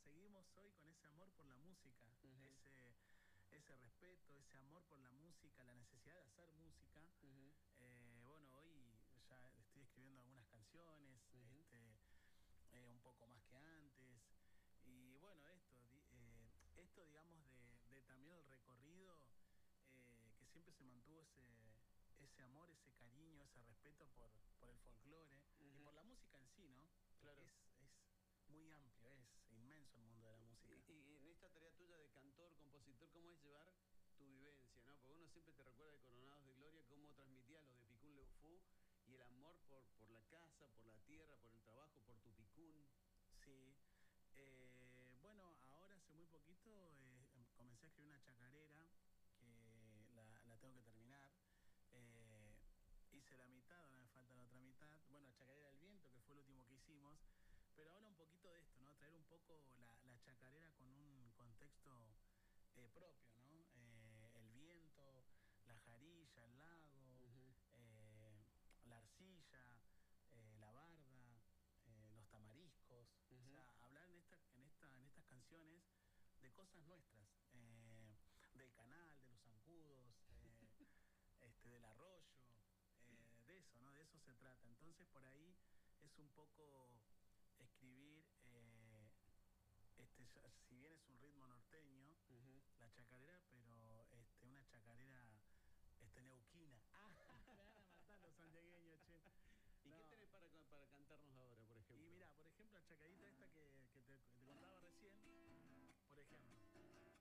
seguimos hoy con ese amor por la música, ese respeto, ese amor por la música, la necesidad de hacer música. Bueno, hoy ya estoy escribiendo algunas canciones, un poco más que antes. Y bueno, esto digamos, de también el recorrido, que siempre se mantuvo ese amor, ese cariño, ese respeto por el folclore y por la música en sí, ¿no? Claro. Es muy amplio, es inmenso el mundo de la música. Y en esta tarea tuya de cantor, compositor, ¿cómo es llevar tu vivencia, no? Porque uno siempre te recuerda de Coronados de Gloria, cómo transmitía lo de Picún Leufú y el amor por la casa, por la tierra, por el trabajo, por tu picún. Sí. Bueno, ahora hace muy poquito comencé a escribir una chacarera que la tengo que terminar. Hice la mitad, ahora me falta la otra mitad. Bueno, Chacarera del Viento, que fue el último que hicimos. Pero ahora un poquito de esto, ¿no? Traer un poco la chacarera con un contexto propio, ¿no? El viento, la jarilla, el lago, la arcilla, la barda, los tamariscos. O sea, hablar en estas canciones de cosas nuestras, del canal, de los zancudos, del arroyo, de eso, ¿no? De eso se trata. Entonces por ahí es un poco escribir, si bien es un ritmo norteño, la chacarera, pero una chacarera neuquina. Me van a matar los santiagueños, che. ¿Y qué tenés para cantarnos ahora, por ejemplo? Y mira, por ejemplo, la chacarita esta que te contaba